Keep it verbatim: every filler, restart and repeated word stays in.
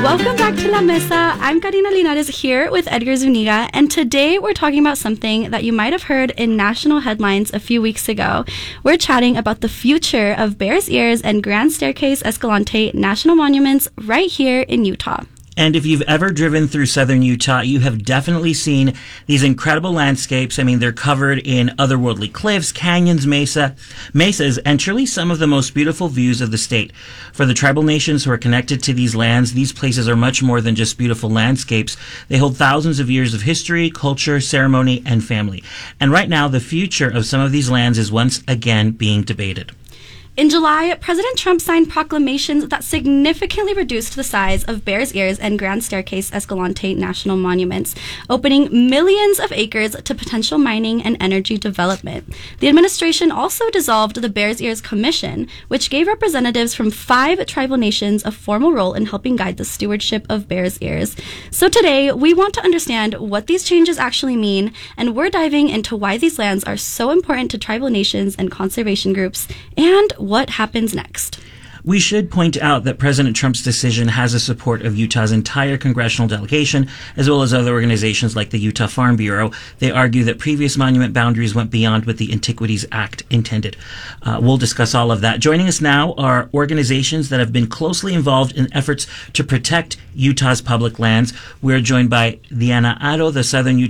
Welcome back to La Mesa. I'm Karina Linares here with Edgar Zuniga, and today we're talking about something that you might have heard in national headlines a few weeks ago. We're chatting about the future of Bears Ears and Grand Staircase Escalante National Monuments right here in Utah. And if you've ever driven through southern Utah, you have definitely seen these incredible landscapes. I mean, they're covered in otherworldly cliffs, canyons, mesa, mesas, and truly some of the most beautiful views of the state. For the tribal nations who are connected to these lands, these places are much more than just beautiful landscapes. They hold thousands of years of history, culture, ceremony, and family. And right now, the future of some of these lands is once again being debated. In July, President Trump signed proclamations that significantly reduced the size of Bears Ears and Grand Staircase Escalante National Monuments, opening millions of acres to potential mining and energy development. The administration also dissolved the Bears Ears Commission, which gave representatives from five tribal nations a formal role in helping guide the stewardship of Bears Ears. So today, we want to understand what these changes actually mean, and we're diving into why these lands are so important to tribal nations and conservation groups, and what happens next. We should point out that President Trump's decision has the support of Utah's entire congressional delegation, as well as other organizations like the Utah Farm Bureau. They argue that previous monument boundaries went beyond what the Antiquities Act intended. Uh, we'll discuss all of that. Joining us now are organizations that have been closely involved in efforts to protect Utah's public lands. We're joined by Diana Aro, the Southern Utah